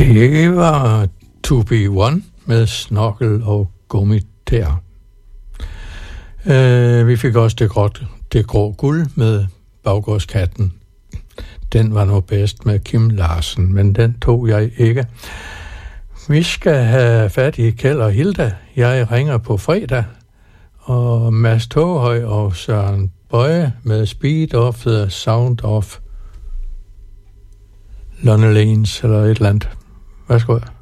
Det var To Be One med snorkel og gummitær. Vi fik også det grå guld med Baggårdskatten. Den var nu bedst med Kim Larsen, men den tog jeg ikke. Vi skal have fat i Kjeld og Hilda. Jeg ringer på fredag. Og Mads Toghøj og Søren Bøje med Speed of the Sound of Lonely Lanes eller et eller andet. Værsgo.